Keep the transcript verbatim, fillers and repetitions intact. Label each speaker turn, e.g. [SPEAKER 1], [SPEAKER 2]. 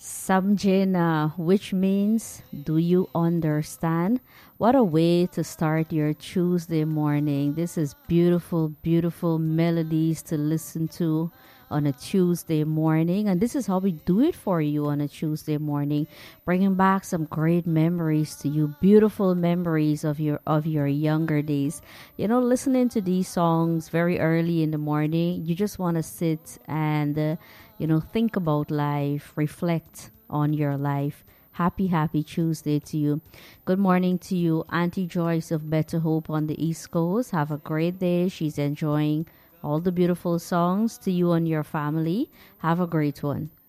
[SPEAKER 1] Samjena, which means do you understand? What a way to start your Tuesday morning. This is beautiful, beautiful melodies to listen to on a Tuesday morning. And this is how we do it for you on a Tuesday morning, bringing back some great memories to you, beautiful memories of your of your younger days. You know, listening to these songs very early in the morning, you just want to sit and uh, you know, think about life, reflect on your life. Happy, happy Tuesday to you. Good morning to you, Auntie Joyce of Better Hope on the East Coast. Have a great day. She's enjoying all the beautiful songs to you and your family. Have a great one.